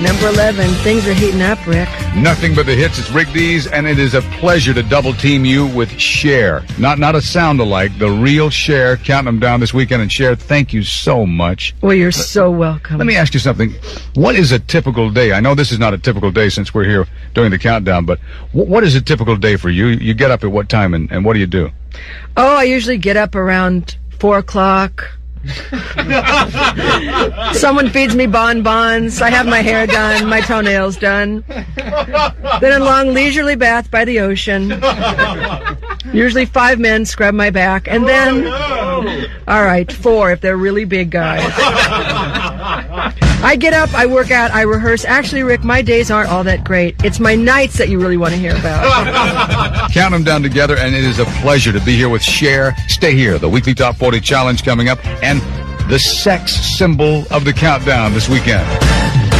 Number 11, things are heating up, Rick. Nothing but the hits. It's Rick Dees, and it is a pleasure to double team you with Cher. Not a sound-alike, the real Cher. Counting them down this weekend. And Cher, thank you so much. Well, you're so welcome. Let me ask you something. What is a typical day? I know this is not a typical day since we're here doing the countdown, but what is a typical day for you? You get up at what time, and what do you do? Oh, I usually get up around 4 o'clock. Someone feeds me bonbons. I have my hair done, my toenails done. Then a long leisurely bath by the ocean. Usually 5 men scrub my back, and then, all right, 4 if they're really big guys. I get up, I work out, I rehearse. Actually, Rick, my days aren't all that great. It's my nights that you really want to hear about. Count them down together, and it is a pleasure to be here with Cher. Stay here. The Weekly Top 40 Challenge coming up, and the sex symbol of the countdown this weekend.